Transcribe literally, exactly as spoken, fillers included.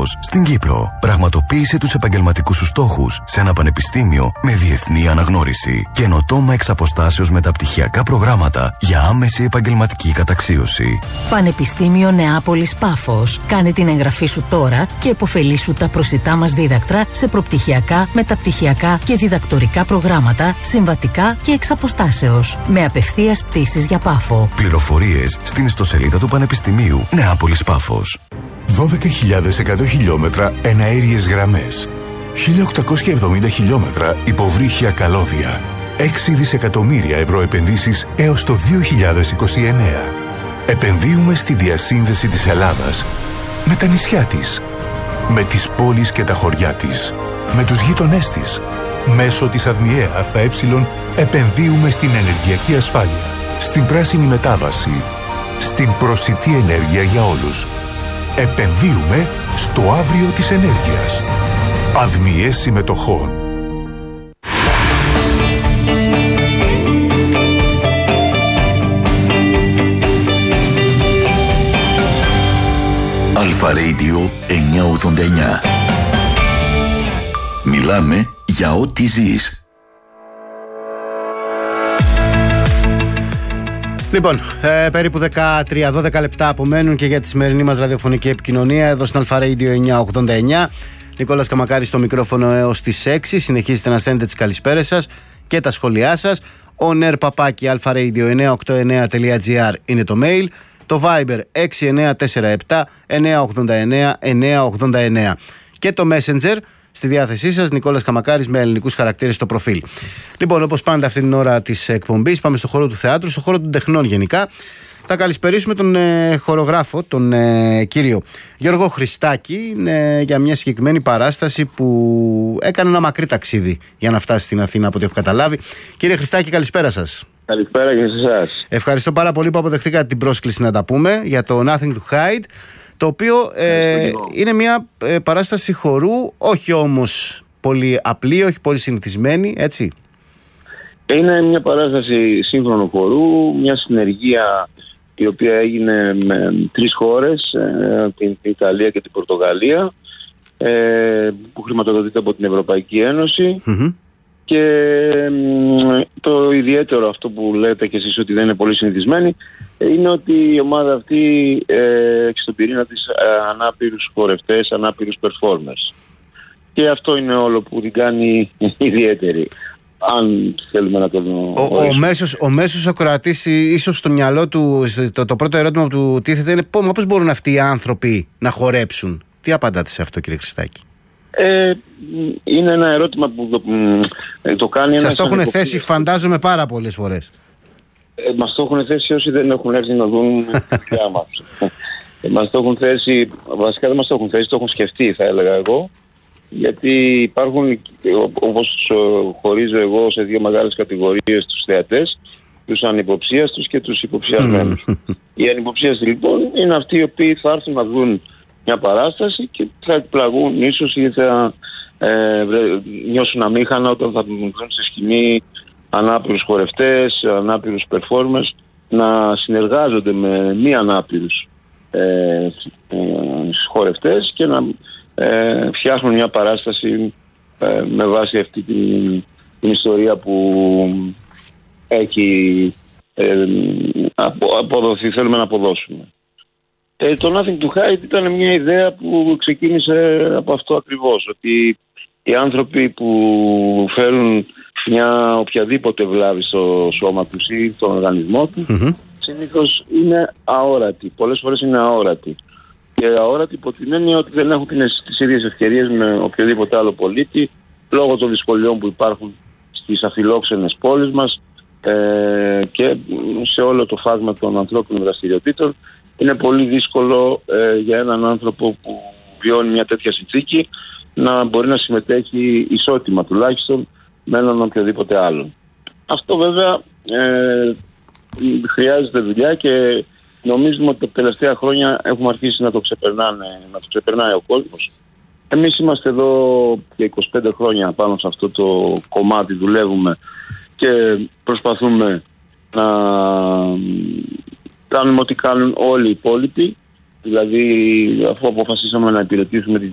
Πάφος στην Κύπρο. Πραγματοποίησε τους επαγγελματικούς σου στόχους σε ένα πανεπιστήμιο με διεθνή αναγνώριση. Καινοτόμα εξ αποστάσεως μεταπτυχιακά προγράμματα για άμεση επαγγελματική καταξίωση. Πανεπιστήμιο Νεάπολης Πάφος. Κάνε την εγγραφή σου τώρα και επωφελήσου τα προσιτά μας δίδακτρα σε προπτυχιακά, μεταπτυχιακά και διδακτορικά προγράμματα, συμβατικά και εξ αποστάσεως. Με απευθείας πτήσεις για Πάφο. Πληροφορίες στην ιστοσελίδα του Πανεπιστημίου Νεάπολης Πάφος. δώδεκα χιλιάδες εκατό χιλιόμετρα εναέριες γραμμές. χίλια οκτακόσια εβδομήντα χιλιόμετρα υποβρύχια καλώδια. έξι δισεκατομμύρια ευρώ επενδύσεις έως το δύο χιλιάδες είκοσι εννέα. Επενδύουμε στη διασύνδεση της Ελλάδας με τα νησιά της, με τις πόλεις και τα χωριά της, με τους γείτονές της. Μέσω της ΑΔΜΙΕ ΑΕ επενδύουμε στην ενεργειακή ασφάλεια, στην πράσινη μετάβαση, στην προσιτή ενέργεια για όλους. Επενδύουμε στο αύριο της ενέργειας. ΑΔΜΙΕ Συμμετοχών. Αλφα Radio εννιακόσια ογδόντα εννιά. Μιλάμε για ό,τι ζεις. Λοιπόν, ε, περίπου δεκατρία δώδεκα λεπτά απομένουν και για τη σημερινή μας ραδιοφωνική επικοινωνία εδώ στην Αλφα Radio εννιακόσια ογδόντα εννιά. Νικόλας Καμακάρης στο μικρόφωνο έως τις έξι. Συνεχίζετε να στέλνετε τις καλησπέρες σας και τα σχόλιά σας. On air παπάκι alfaradio εννιακόσια ογδόντα εννιά τελεία τζι άρ είναι το mail. Το Viber έξι εννιά τέσσερα επτά εννιακόσια ογδόντα εννιά εννιακόσια ογδόντα εννιά. Και το Messenger στη διάθεσή σας, Νικόλας Καμακάρης με ελληνικούς χαρακτήρες στο προφίλ. Λοιπόν, όπως πάντα αυτή την ώρα της εκπομπής, πάμε στο χώρο του θεάτρου, στο χώρο των τεχνών γενικά. Θα καλησπερίσουμε τον ε, χορογράφο, τον ε, κύριο Γιώργο Χριστάκη, ε, για μια συγκεκριμένη παράσταση που έκανε ένα μακρύ ταξίδι για να φτάσει στην Αθήνα, από ό,τι έχω καταλάβει. Κύριε Χριστάκη, καλησπέρα σας. Καλησπέρα και σε εσάς. Ευχαριστώ πάρα πολύ που αποδεχτήκατε την πρόσκληση να τα πούμε για το Nothing to Hide, το οποίο ε, είναι μια ε, παράσταση χορού, όχι όμως πολύ απλή, όχι πολύ συνηθισμένη, έτσι. Είναι μια παράσταση σύγχρονου χορού, μια συνεργία η οποία έγινε με τρεις χώρες, ε, την Ιταλία και την Πορτογαλία, ε, που χρηματοδοτείται από την Ευρωπαϊκή Ένωση. Mm-hmm. Και ε, το ιδιαίτερο αυτό που λέτε και εσείς ότι δεν είναι πολύ συνηθισμένη είναι ότι η ομάδα αυτή ε, έχει στον πυρήνα της ε, ανάπηρους χορευτές, ανάπηρους performers. Και αυτό είναι όλο που την κάνει ιδιαίτερη. Αν θέλουμε να το δούμε. Ο, ο, μέσος, ο μέσος ακροατής ίσως στο μυαλό του, το, το πρώτο ερώτημα που του τίθεται είναι πώς μπορούν αυτοί οι άνθρωποι να χορέψουν. Τι απαντάτε σε αυτό, κύριε Χριστάκη? Ε, είναι ένα ερώτημα που το, το κάνει. Σας το έχουν θέσει, φαντάζομαι, πάρα πολλές φορές. Ε, μας το έχουν θέσει όσοι δεν έχουν έρθει να δουν τη δουλειά μας. ε, μας το έχουν θέσει, βασικά δεν μας το έχουν θέσει, το έχουν σκεφτεί, θα έλεγα εγώ. Γιατί υπάρχουν, όπως χωρίζω εγώ, σε δύο μεγάλες κατηγορίες τους θεατές, τους ανυποψίαστους και τους υποψιασμένους. Οι ανυποψίαστοι λοιπόν είναι αυτοί οι οποίοι θα έρθουν να δουν μια παράσταση και θα εκπλαγούν ίσως ή θα ε, νιώσουν αμήχανα όταν θα δουν στη σκηνή ανάπηρους χορευτές, ανάπηρους performers να συνεργάζονται με μη ανάπηρους ε, ε, χορευτές και να ε, φτιάχνουν μια παράσταση ε, με βάση αυτή την, την ιστορία που έχει ε, αποδοθεί, θέλουμε να αποδώσουμε. Ε, το Nothing to Hide ήταν μια ιδέα που ξεκίνησε από αυτό ακριβώς, ότι οι άνθρωποι που φέρουν μια οποιαδήποτε βλάβη στο σώμα τους ή στον οργανισμό του, mm-hmm. συνήθως είναι αόρατοι, πολλές φορές είναι αόρατοι. Και αόρατοι υπό την έννοια ότι δεν έχουν τις ίδιες ευκαιρίες με οποιοδήποτε άλλο πολίτη, λόγω των δυσκολιών που υπάρχουν στις αφιλόξενες πόλεις μας ε, και σε όλο το φάσμα των ανθρώπινων δραστηριοτήτων. Είναι πολύ δύσκολο ε, για έναν άνθρωπο που βιώνει μια τέτοια συνθήκη να μπορεί να συμμετέχει ισότιμα τουλάχιστον με έναν οποιοδήποτε άλλον. Αυτό βέβαια ε, χρειάζεται δουλειά και νομίζουμε ότι τα τελευταία χρόνια έχουμε αρχίσει να το ξεπερνάνε, να το ξεπερνάει ο κόσμος. Εμείς είμαστε εδώ για είκοσι πέντε χρόνια πάνω σε αυτό το κομμάτι, δουλεύουμε και προσπαθούμε να κάνουμε ό,τι κάνουν όλοι οι υπόλοιποι. Δηλαδή, αφού αποφασίσαμε να υπηρετήσουμε